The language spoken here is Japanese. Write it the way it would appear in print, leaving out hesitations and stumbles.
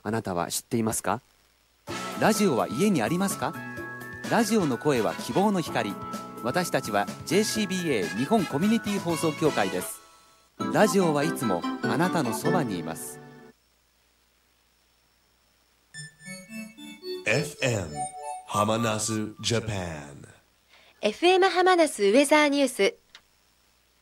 あなたは知っていますか？ラジオは家にありますか？ラジオの声は希望の光。私たちは JCBA 日本コミュニティ放送協会です。ラジオはいつもあなたのそばにいます。 FM ハマナスジャパン FM ハマナスウェザーニュース